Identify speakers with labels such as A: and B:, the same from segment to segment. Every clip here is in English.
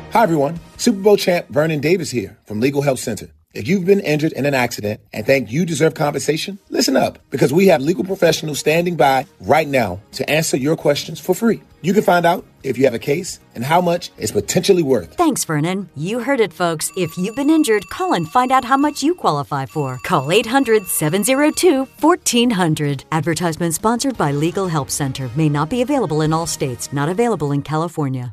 A: Hi, everyone. Super Bowl champ Vernon Davis here from Legal Help Center. If you've been injured in an accident and think you deserve compensation, listen up, because we have legal professionals standing by right now to answer your questions for free. You can find out if you have a case and how much it's potentially worth.
B: Thanks, Vernon. You heard it, folks. If you've been injured, call and find out how much you qualify for. Call 800-702-1400. Advertisement sponsored by Legal Help Center. May not be available in all states. Not available in California.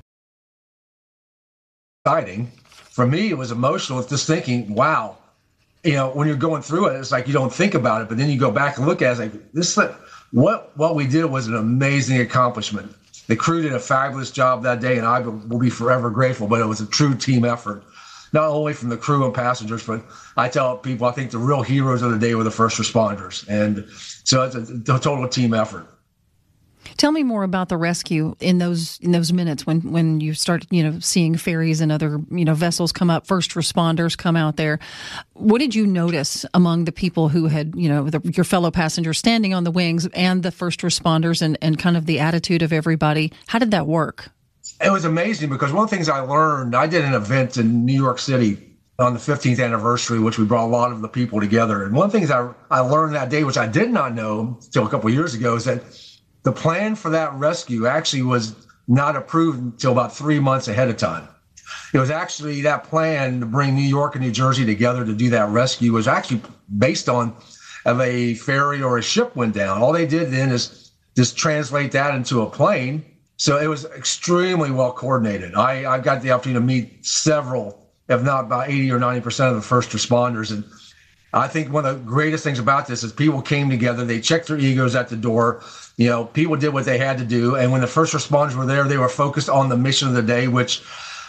C: Exciting. For me, it was emotional. It's just thinking, wow, when you're going through it, it's like you don't think about it, but then you go back and look at it, it's like what we did was an amazing accomplishment. The crew did a fabulous job that day, and I will be forever grateful, but it was a true team effort, not only from the crew and passengers, but I tell people, I think the real heroes of the day were the first responders. And so it's a total team effort.
D: Tell me more about the rescue in those minutes when you start, seeing ferries and other, vessels come up, first responders come out there. What did you notice among the people who had, your fellow passengers standing on the wings and the first responders and kind of the attitude of everybody? How did that work?
C: It was amazing because one of the things I learned, I did an event in New York City on the 15th anniversary, which we brought a lot of the people together. And one of the things I learned that day, which I did not know until a couple of years ago, is that the plan for that rescue actually was not approved until about 3 months ahead of time. It was actually that plan to bring New York and New Jersey together to do that rescue was actually based on if a ferry or a ship went down. All they did then is just translate that into a plane. So it was extremely well coordinated. I got the opportunity to meet several, if not about 80 or 90% of the first responders. And I think one of the greatest things about this is people came together, they checked their egos at the door. People did what they had to do. And when the first responders were there, they were focused on the mission of the day, which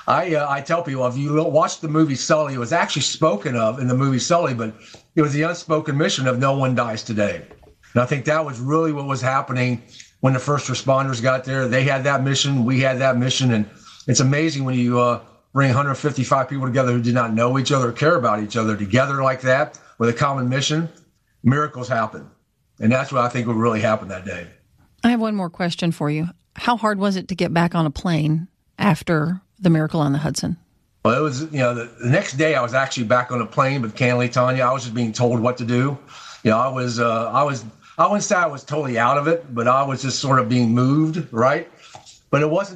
C: I tell people, if you watch the movie Sully, it was actually spoken of in the movie Sully, but it was the unspoken mission of no one dies today. And I think that was really what was happening when the first responders got there. They had that mission, we had that mission. And it's amazing when you bring 155 people together who did not know each other or care about each other together like that with a common mission, miracles happen. And that's what I think would really happen that day.
D: I have one more question for you. How hard was it to get back on a plane after the Miracle on the Hudson?
C: Well, it was, the next day I was actually back on a plane with Canley Tanya. I was just being told what to do. I wouldn't say I was totally out of it, but I was just sort of being moved, right? But it wasn't